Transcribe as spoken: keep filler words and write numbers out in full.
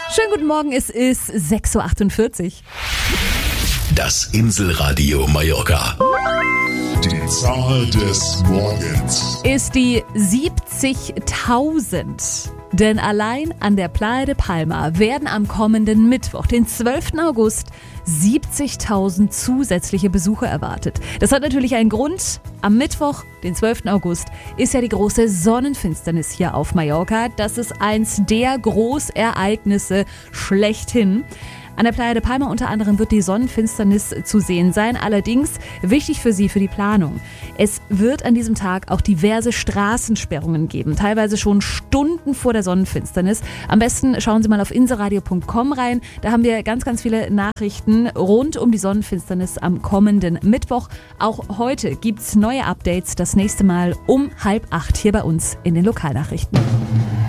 Schönen guten Morgen, es ist sechs Uhr achtundvierzig. Das Inselradio Mallorca. Die Zahl des Morgens Ist die siebzigtausend. Denn allein an der Playa de Palma werden am kommenden Mittwoch, den zwölften August, siebzigtausend zusätzliche Besucher erwartet. Das hat natürlich einen Grund. Am Mittwoch, den zwölften August, ist ja die große Sonnenfinsternis hier auf Mallorca. Das ist eins der Großereignisse schlechthin. An der Playa de Palma unter anderem wird die Sonnenfinsternis zu sehen sein. Allerdings wichtig für Sie, für die Planung. Es wird an diesem Tag auch diverse Straßensperrungen geben. Teilweise schon Stunden vor der Sonnenfinsternis. Am besten schauen Sie mal auf inselradio punkt com rein. Da haben wir ganz, ganz viele Nachrichten rund um die Sonnenfinsternis am kommenden Mittwoch. Auch heute gibt es neue Updates. Das nächste Mal um halb acht hier bei uns in den Lokalnachrichten.